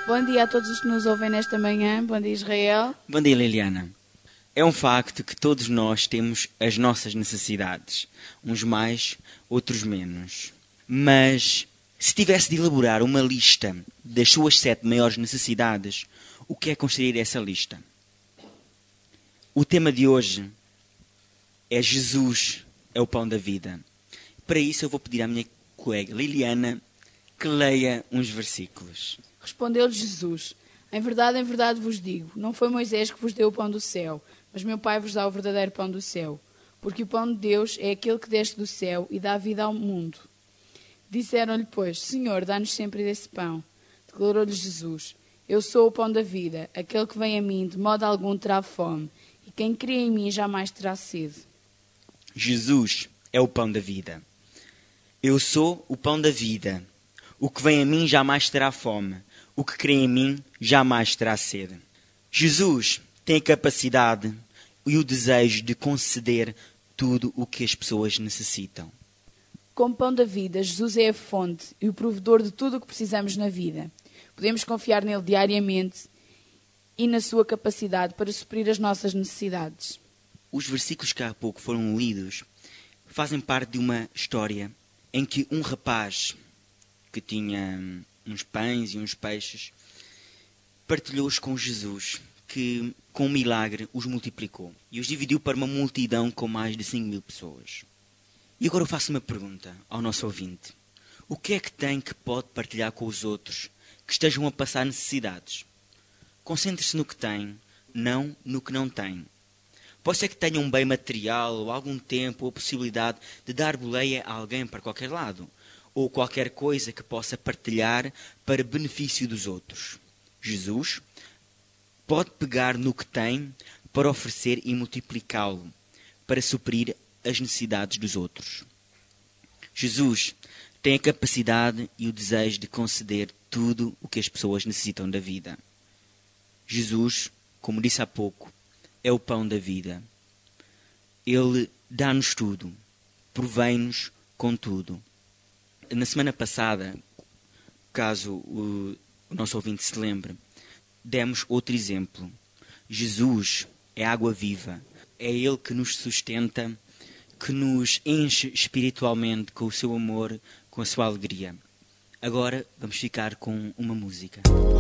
Bom dia a todos os que nos ouvem nesta manhã. Bom dia, Israel. Bom dia, Liliana. É um facto que todos nós temos as nossas necessidades. Uns mais, outros menos. Mas, se tivesse de elaborar uma lista das suas 7 maiores necessidades, o que é construir essa lista? O tema de hoje é Jesus é o pão da vida. Para isso eu vou pedir à minha colega Liliana que leia uns versículos. Respondeu-lhe Jesus: em verdade vos digo, não foi Moisés que vos deu o pão do céu, mas meu Pai vos dá o verdadeiro pão do céu. Porque o pão de Deus é aquele que desce do céu e dá vida ao mundo. Disseram-lhe, pois, Senhor, dá-nos sempre desse pão. Declarou-lhe Jesus: eu sou o pão da vida, aquele que vem a mim de modo algum terá fome, e quem crê em mim jamais terá sede. Jesus é o pão da vida. Eu sou o pão da vida. O que vem a mim jamais terá fome. O que crê em mim jamais terá sede. Jesus tem a capacidade e o desejo de conceder tudo o que as pessoas necessitam. Como pão da vida, Jesus é a fonte e o provedor de tudo o que precisamos na vida. Podemos confiar nele diariamente e na sua capacidade para suprir as nossas necessidades. Os versículos que há pouco foram lidos fazem parte de uma história em que um rapaz que tinha uns pães e uns peixes partilhou-os com Jesus, que com um milagre os multiplicou e os dividiu para uma multidão com mais de 5.000 pessoas. E agora eu faço uma pergunta ao nosso ouvinte. O que é que tem que pode partilhar com os outros que estejam a passar necessidades? Concentre-se no que tem, não no que não tem. Pode ser que tenha um bem material, ou algum tempo, ou a possibilidade de dar boleia a alguém para qualquer lado, ou qualquer coisa que possa partilhar para benefício dos outros. Jesus pode pegar no que tem para oferecer e multiplicá-lo, para suprir as necessidades dos outros. Jesus tem a capacidade e o desejo de conceder tudo o que as pessoas necessitam da vida. Jesus, como disse há pouco, é o pão da vida. Ele dá-nos tudo, provém-nos com tudo. Na semana passada, caso o nosso ouvinte se lembre, demos outro exemplo. Jesus é água viva. É Ele que nos sustenta, que nos enche espiritualmente com o seu amor, com a sua alegria. Agora vamos ficar com uma música.